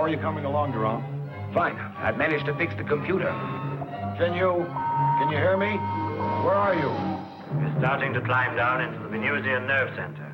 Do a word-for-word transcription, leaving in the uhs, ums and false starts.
are you coming along, Durand? Fine. I've managed to fix the computer. Can you... can you hear me? Where are you? We're starting to climb down into the Venusian nerve center.